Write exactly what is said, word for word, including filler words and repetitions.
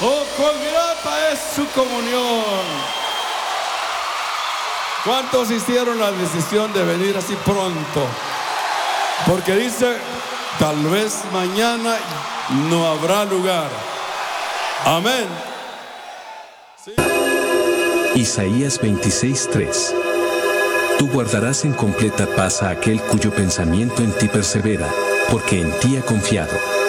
Oh, cuán grata es su comunión. ¿Cuántos hicieron la decisión de venir así pronto? Porque dice, tal vez mañana no habrá lugar. Amén. Sí. Isaías veintiséis, tres. Tú guardarás en completa paz a aquel cuyo pensamiento en ti persevera, porque en ti ha confiado.